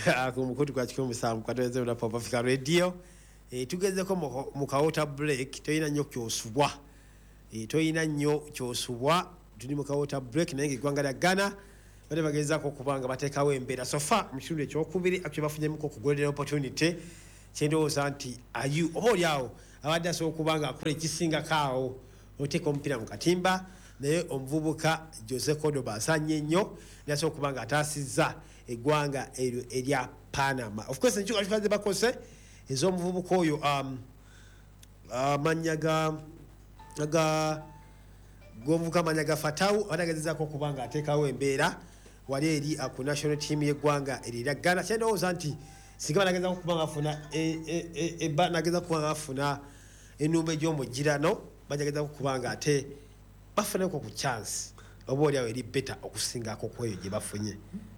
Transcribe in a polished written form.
ku mukutu kwa 17 kwateze na Pop Africa Radio tugezeko mu kawota break toyina nnyo kyosubwa toyina nnyo kyosubwa tuli mu kawota break naye eggwanga lya Ghana bale bagezaako kubanga bateekawo embeera sofa mu kitundu ekyokubiri actually bafunyemuko ku golden opportunity kyendowooza nti ayu oba oliawo abadde asobola okubanga akola ekisingakaawo oteeka omupiira mu katimba naye omuvubuka Jose Cordoba asanye nnyo nasobola okubanga ataasizza eggwanga eryo erya Panama. Of course enkyuka kyukaze bakose ez'omuvubuka oyo amannya gomuvubuka amannya ga Fatau abadagezezaako okubanga ateekawo embeera wali eri ku national team y'eggwanga erya Ghana. Kyendowooza nti singa banagezaako okubanga afuna ennumba egy'omugirano bajagezaako okubanga ate bafuneko ku chance oba oliawo eri better okusingako ku eyo gye bafunye.